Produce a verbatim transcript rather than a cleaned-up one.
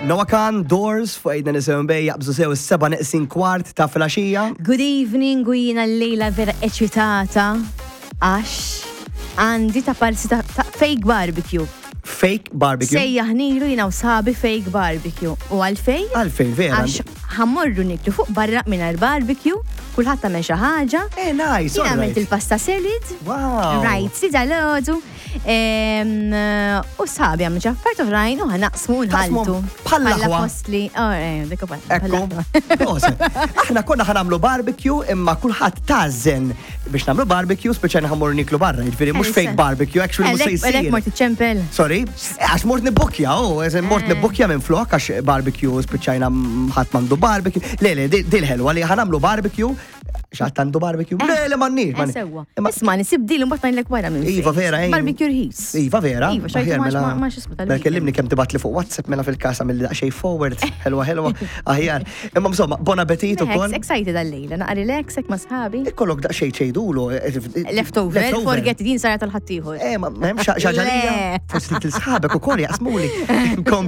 Noah Khan, Doors, fuq ejna nisew bej jaqbżu sew is-seba' neqsin kwart ta' filgħaxija. Good evening, u jiena l-lejla vera eċitata għax għandi ta' parsi ta' fake barbecue. Fake barbecue? Sejjaħ nilu jiena u sabi fake barbecue. U għalfej? Għalfej, vera. Għax ħammorru niklu fuq barra mingħajr barbecue, kulħadd tagħmel xi ħaġa. Eh, nice, Jiena għamilt il-pasta salad. Wow. Right, sida l-għodu. U sabi għamil ġaffart uħrajn u ħanaqsmu nħaltu. Bħalla ħwa. postli. Ekku. Aħna konna ħanamlu barbecue imma kulħadd tażen biex namlu barbecue speċjali ħammur niklu barra, jiġifieri mhux fake barbecue, actually mhux se jsir. Elek mort iċċempel. Sorry? Għax mort nibbukja, oh, eżem mort nibbukja minn flok għax barbecue speċjali ħadd mandu barbecue. Le, le, dil-ħelwa li ħanamlu barbecue xaħt għandu barbecue? Le, le, mannix. Esewa. Isma, nisib dil un batman l-ek wara minn. Iva, vera, ejn. Barbecue rħis. Iva, vera. Iva, xajtu ma xismu tal-weekend. Kellimni kem tibat li fuq WhatsApp mela fil-kasa mill-daqxej forward. Helwa, helwa. Aħjar. Imma mżomma, bon appetit u kon. Excited għal-lejla, naqri l-eksek ma sħabi. Ikollok daqxej ċejdulu. Leftover, forget din sarja tal-ħattijħor. Eh, ma hemm xaġalija. Forsi til-sħabek u kol jaqsmuli.